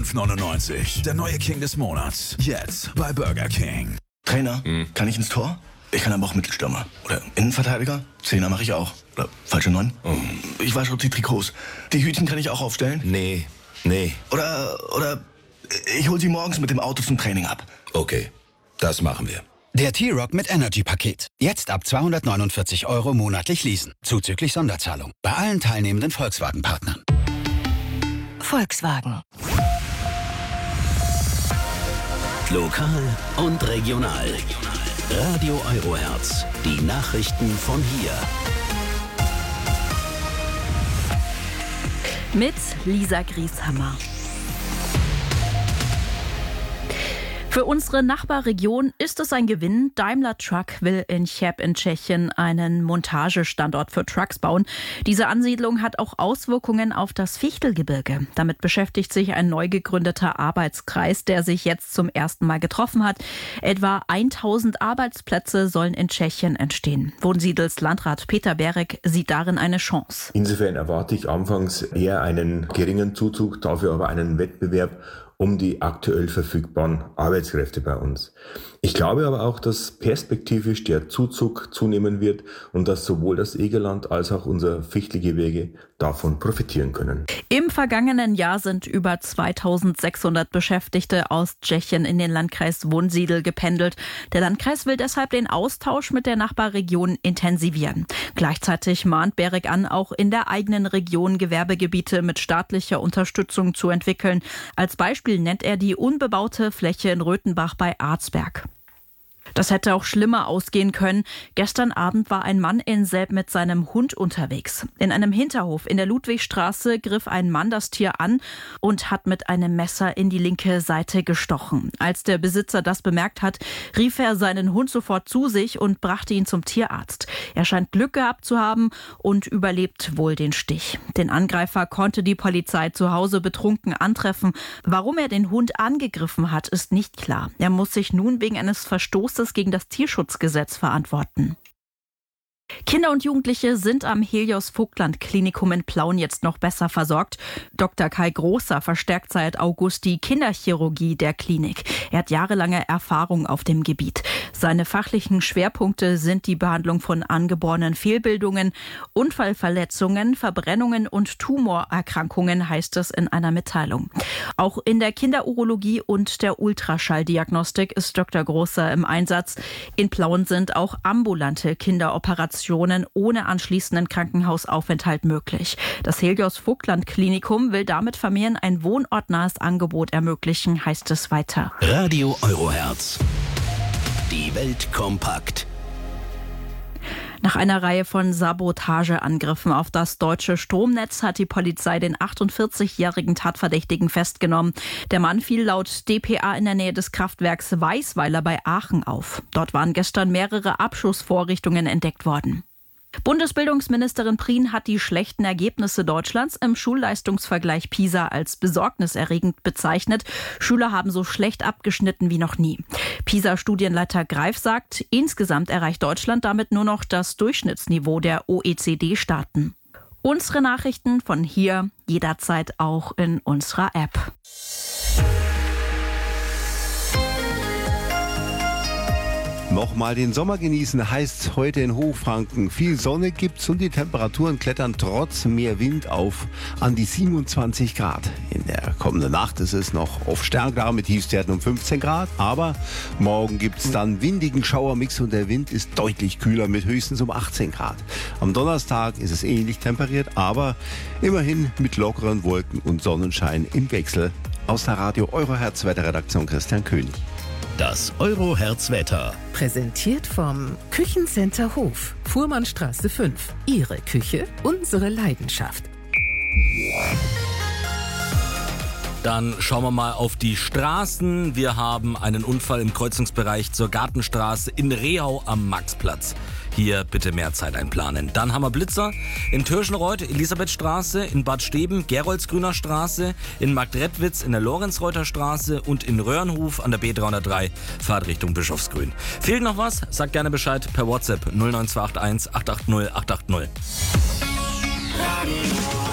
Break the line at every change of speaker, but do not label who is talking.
5,99. Der neue King des Monats. Jetzt bei Burger King.
Trainer, kann ich ins Tor? Ich kann aber auch Mittelstürmer. Oder Innenverteidiger? Zehner mache ich auch. Oder falsche 9? Ich wasche die Trikots. Die Hütchen kann ich auch aufstellen?
Nee.
Oder ich hol sie morgens mit dem Auto zum Training ab.
Okay, das machen wir.
Der T-Rock mit Energy-Paket. Jetzt ab 249 € monatlich leasen. Zuzüglich Sonderzahlung. Bei allen teilnehmenden Volkswagen-Partnern.
Volkswagen.
Lokal und regional. Radio Eurohertz. Die Nachrichten von hier.
Mit Lisa Grieshammer. Für unsere Nachbarregion ist es ein Gewinn. Daimler Truck will in Cheb in Tschechien einen Montagestandort für Trucks bauen. Diese Ansiedlung hat auch Auswirkungen auf das Fichtelgebirge. Damit beschäftigt sich ein neu gegründeter Arbeitskreis, der sich jetzt zum ersten Mal getroffen hat. Etwa 1000 Arbeitsplätze sollen in Tschechien entstehen. Wunsiedels Landrat Peter Berek sieht darin eine Chance.
Insofern erwarte ich anfangs eher einen geringen Zuzug, dafür aber einen Wettbewerb um die aktuell verfügbaren Arbeitskräfte bei uns. Ich glaube aber auch, dass perspektivisch der Zuzug zunehmen wird und dass sowohl das Egerland als auch unser Fichtelgebirge davon profitieren können.
Im vergangenen Jahr sind über 2600 Beschäftigte aus Tschechien in den Landkreis Wunsiedel gependelt. Der Landkreis will deshalb den Austausch mit der Nachbarregion intensivieren. Gleichzeitig mahnt Berek an, auch in der eigenen Region Gewerbegebiete mit staatlicher Unterstützung zu entwickeln. Als Beispiel nennt er die unbebaute Fläche in Röthenbach bei Arzberg. Das hätte auch schlimmer ausgehen können. Gestern Abend war ein Mann in Selb mit seinem Hund unterwegs. In einem Hinterhof in der Ludwigstraße griff ein Mann das Tier an und hat mit einem Messer in die linke Seite gestochen. Als der Besitzer das bemerkt hat, rief er seinen Hund sofort zu sich und brachte ihn zum Tierarzt. Er scheint Glück gehabt zu haben und überlebt wohl den Stich. Den Angreifer konnte die Polizei zu Hause betrunken antreffen. Warum er den Hund angegriffen hat, ist nicht klar. Er muss sich nun wegen eines Verstoßes gegen das Tierschutzgesetz verantworten. Kinder und Jugendliche sind am Helios-Vogtland-Klinikum in Plauen jetzt noch besser versorgt. Dr. Kai Großer verstärkt seit August die Kinderchirurgie der Klinik. Er hat jahrelange Erfahrung auf dem Gebiet. Seine fachlichen Schwerpunkte sind die Behandlung von angeborenen Fehlbildungen, Unfallverletzungen, Verbrennungen und Tumorerkrankungen, heißt es in einer Mitteilung. Auch in der Kinderurologie und der Ultraschalldiagnostik ist Dr. Großer im Einsatz. In Plauen sind auch ambulante Kinderoperationen ohne anschließenden Krankenhausaufenthalt möglich. Das Helios-Vogtland-Klinikum will damit Familien ein wohnortnahes Angebot ermöglichen, heißt es weiter.
Radio Eurohertz. Die Welt kompakt.
Nach einer Reihe von Sabotageangriffen auf das deutsche Stromnetz hat die Polizei den 48-jährigen Tatverdächtigen festgenommen. Der Mann fiel laut dpa in der Nähe des Kraftwerks Weißweiler bei Aachen auf. Dort waren gestern mehrere Abschussvorrichtungen entdeckt worden. Bundesbildungsministerin Prien hat die schlechten Ergebnisse Deutschlands im Schulleistungsvergleich PISA als besorgniserregend bezeichnet. Schüler haben so schlecht abgeschnitten wie noch nie. PISA-Studienleiter Greif sagt, insgesamt erreicht Deutschland damit nur noch das Durchschnittsniveau der OECD-Staaten. Unsere Nachrichten von hier jederzeit auch in unserer App.
Nochmal den Sommer genießen heißt heute in Hochfranken. Viel Sonne gibt's und die Temperaturen klettern trotz mehr Wind auf an die 27 Grad. In der kommenden Nacht ist es noch oft stärker mit Tiefstwerten um 15 Grad. Aber morgen gibt's dann windigen Schauermix und der Wind ist deutlich kühler mit höchstens um 18 Grad. Am Donnerstag ist es ähnlich temperiert, aber immerhin mit lockeren Wolken und Sonnenschein im Wechsel. Aus der Radio Eurohertz Wetterredaktion Christian König.
Das Eurohertz-Wetter.
Präsentiert vom Küchencenter Hof, Fuhrmannstraße 5. Ihre Küche, unsere Leidenschaft.
Dann schauen wir mal auf die Straßen. Wir haben einen Unfall im Kreuzungsbereich zur Gartenstraße in Rehau am Maxplatz. Hier bitte mehr Zeit einplanen. Dann haben wir Blitzer in Tirschenreuth, Elisabethstraße, in Bad Steben, Geroldsgrüner Straße, in Marktredwitz, in der Lorenzreuther Straße und in Röhrenhof an der B303, Fahrt Richtung Bischofsgrün. Fehlt noch was? Sagt gerne Bescheid per WhatsApp 09281 880 880.